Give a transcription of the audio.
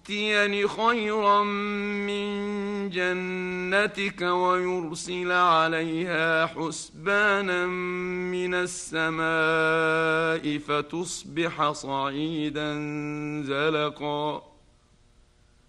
يؤتين خيرا من جنتك ويرسل عليها حسبانا من السماء فتصبح صعيدا زلقا.